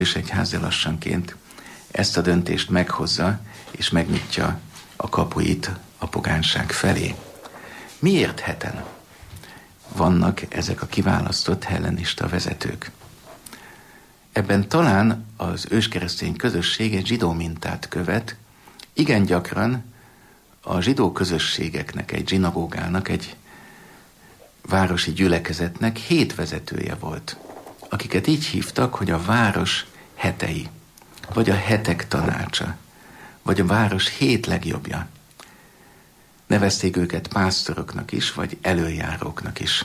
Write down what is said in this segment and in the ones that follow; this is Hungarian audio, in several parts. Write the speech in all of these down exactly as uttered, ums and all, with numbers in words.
és egyház lassanként ezt a döntést meghozza, és megnyitja a kapuit a pogányság felé. Miért heten vannak ezek a kiválasztott hellenista vezetők? Ebben talán az őskeresztény közösség egy zsidó mintát követ. Igen gyakran a zsidó közösségeknek, egy zsinagógának, egy városi gyülekezetnek hét vezetője volt, akiket így hívtak, hogy a város hetei, vagy a hetek tanácsa, vagy a város hét legjobbja. Nevezték őket pásztoroknak is, vagy előjáróknak is.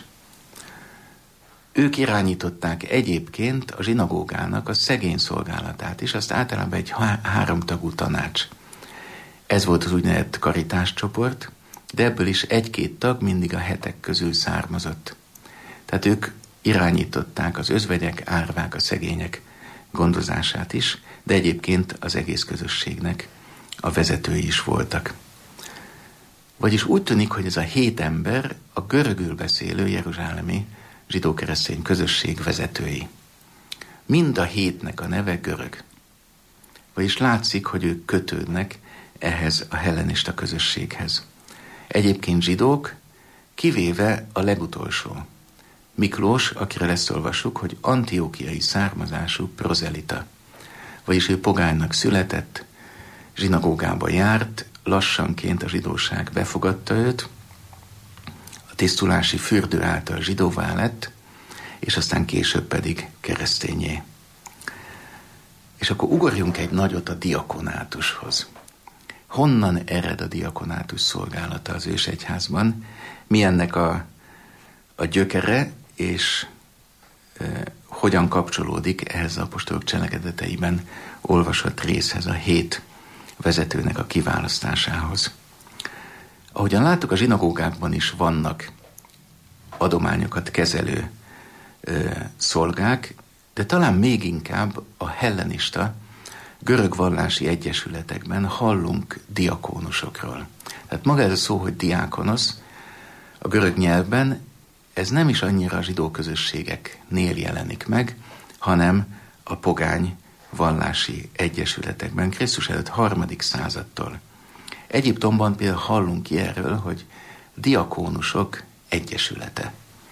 Ők irányították egyébként a zsinagógának a szegény szolgálatát is, azt általában egy há- háromtagú tanács. Ez volt az úgynevezett karitáscsoport, de ebből is egy-két tag mindig a hetek közül származott. Tehát ők irányították az özvegyek, árvák, a szegények gondozását is, de egyébként az egész közösségnek a vezetői is voltak. Vagyis úgy tűnik, hogy ez a hét ember a görögül beszélő jeruzsálemi zsidó-keresztény közösség vezetői. Mind a hétnek a neve görög. Vagyis látszik, hogy ők kötődnek ehhez a hellenista közösséghez. Egyébként zsidók, kivéve a legutolsó, Miklós, akire ezt olvassuk, hogy antiókiai származású prozelita. Vagyis ő pogánynak született, zsinagógába járt, lassanként a zsidóság befogadta őt, a tisztulási fürdő által zsidóvá lett, és aztán később pedig keresztényé. És akkor ugorjunk egy nagyot a diakonátushoz. Honnan ered a diakonátus szolgálata az ősegyházban? Mi ennek a, a gyökere, és e, hogyan kapcsolódik ehhez az apostolok cselekedeteiben olvasott részhez, a hét vezetőnek a kiválasztásához. Ahogyan láttuk, a zsinagógákban is vannak adományokat kezelő e, szolgák, de talán még inkább a hellenista, görög vallási egyesületekben hallunk diakónusokról. Tehát maga ez a szó, hogy diákonosz, a görög nyelvben ez nem is annyira a zsidó közösségeknél jelenik meg, hanem a pogány vallási egyesületekben, Krisztus előtt harmadik századtól. Egyiptomban például hallunk ki erről, hogy diakónusok egyesülete.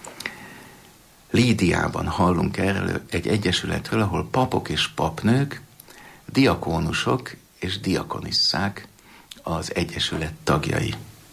Lídiában hallunk erről egy egyesületről, ahol papok és papnők, diakónusok és diakonisszák az egyesület tagjai.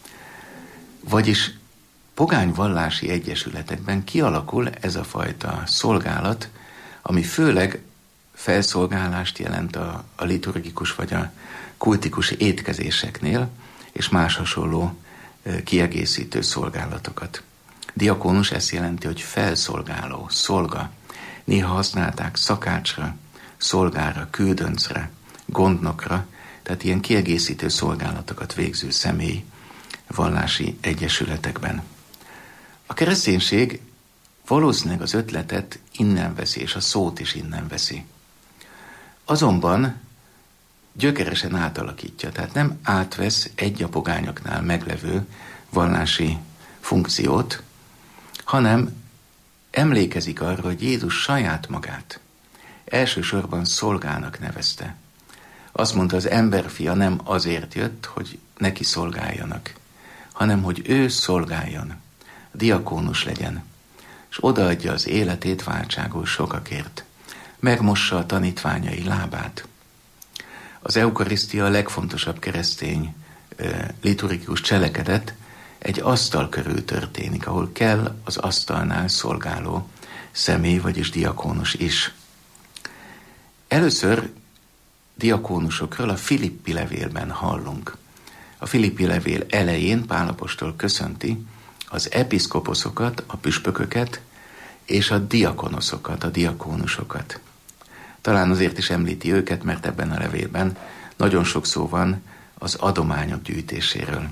Vagyis pogány vallási egyesületekben kialakul ez a fajta szolgálat, ami főleg felszolgálást jelent a, a liturgikus vagy a kultikus étkezéseknél, és más hasonló kiegészítő szolgálatokat. Diakónus ezt jelenti, hogy felszolgáló, szolga. Néha használták szakácsra, szolgára, küldöncre, gondnokra, tehát ilyen kiegészítő szolgálatokat végző személy vallási egyesületekben. A kereszténység valószínűleg az ötletet innen veszi, és a szót is innen veszi. Azonban gyökeresen átalakítja, tehát nem átvesz egy a pogányoknál meglevő vallási funkciót, hanem emlékezik arra, hogy Jézus saját magát elsősorban szolgának nevezte. Azt mondta, az emberfia nem azért jött, hogy neki szolgáljanak, hanem hogy ő szolgáljon, diakónus legyen, és odaadja az életét váltságos sokakért, megmossa a tanítványai lábát. Az eukarisztia a legfontosabb keresztény liturgikus cselekedet egy asztal körül történik, ahol kell az asztalnál szolgáló személy, vagyis diakónus is. Először diakónusokról a Filippi levélben hallunk. A Filippi levél elején Pál apostol köszönti az episzkoposzokat, a püspököket, és a diakonoszokat, a diakónusokat. Talán azért is említi őket, mert ebben a levélben nagyon sok szó van az adományok gyűjtéséről.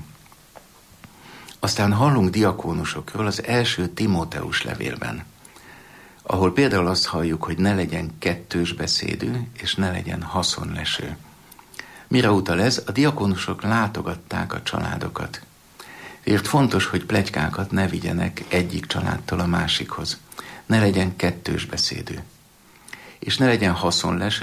Aztán hallunk diakónusokról az első Timóteus levélben, ahol például azt halljuk, hogy ne legyen kettős beszédű, és ne legyen haszonleső. Mire utal ez? A diakónusok látogatták a családokat. Ezért fontos, hogy pletykákat ne vigyenek egyik családtól a másikhoz. Ne legyen kettős beszédű. és ne legyen haszonles,